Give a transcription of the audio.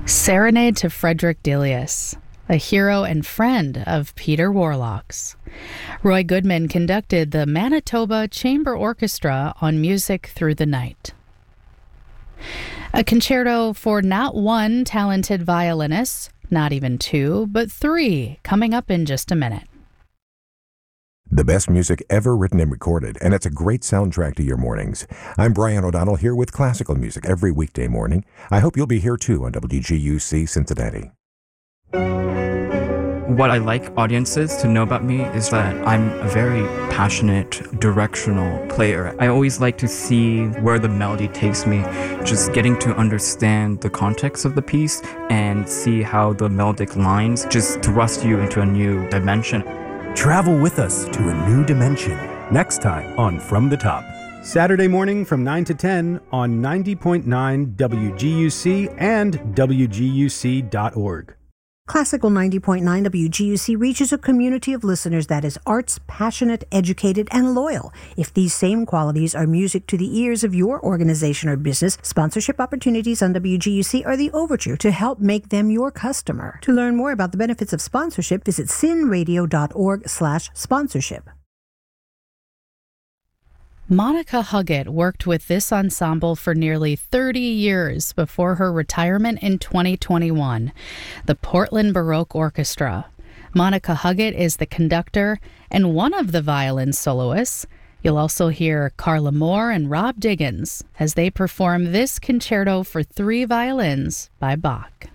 Serenade to Frederick Delius, a hero and friend of Peter Warlock's. Roy Goodman conducted the Manitoba Chamber Orchestra on Music Through the Night. A concerto for not one talented violinist, not even two, but three, coming up in just a minute. The best music ever written and recorded, and it's a great soundtrack to your mornings. I'm Brian O'Donnell here with classical music every weekday morning. I hope you'll be here too on WGUC Cincinnati. What I like audiences to know about me is that I'm a very passionate, directional player. I always like to see where the melody takes me, just getting to understand the context of the piece and see how the melodic lines just thrust you into a new dimension. Travel with us to a new dimension. Next time on From the Top. Saturday morning from 9 to 10 on 90.9 WGUC and WGUC.org. Classical 90.9 WGUC reaches a community of listeners that is arts, passionate, educated, and loyal. If these same qualities are music to the ears of your organization or business, sponsorship opportunities on WGUC are the overture to help make them your customer. To learn more about the benefits of sponsorship, visit cinradio.org/sponsorship. Monica Huggett worked with this ensemble for nearly 30 years before her retirement in 2021, the Portland Baroque Orchestra. Monica Huggett is the conductor and one of the violin soloists. You'll also hear Carla Moore and Rob Diggins as they perform this concerto for three violins by Bach.